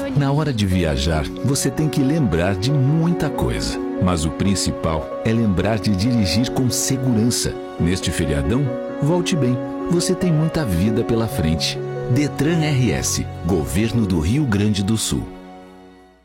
Na hora de viajar, você tem que lembrar de muita coisa. Mas o principal é lembrar de dirigir com segurança. Neste feriadão, volte bem. Você tem muita vida pela frente. Detran RS, Governo do Rio Grande do Sul.